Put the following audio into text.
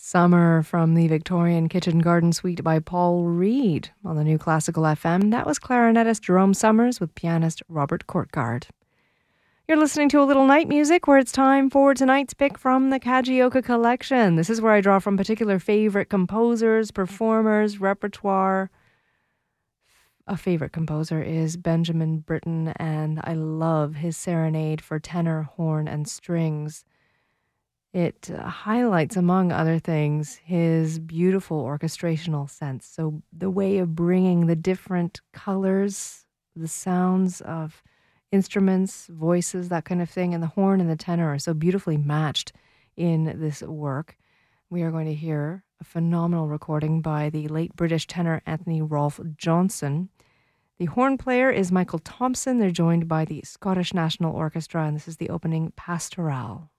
Summer from the Victorian Kitchen Garden Suite by Paul Reed on the New Classical FM. That was clarinetist Jerome Summers with pianist Robert Courtgard. You're listening to a little night music where it's time for tonight's pick from the Kajioka collection. This is where I draw from particular favorite composers, performers, repertoire. A favorite composer is Benjamin Britten, and I love his serenade for tenor, horn, and strings. It highlights, among other things, his beautiful orchestrational sense. So the way of bringing the different colors, the sounds of instruments, voices, that kind of thing, and the horn and the tenor are so beautifully matched in this work. We are going to hear a phenomenal recording by the late British tenor Anthony Rolfe Johnson. The horn player is Michael Thompson. They're joined by the Scottish National Orchestra, and this is the opening Pastoral.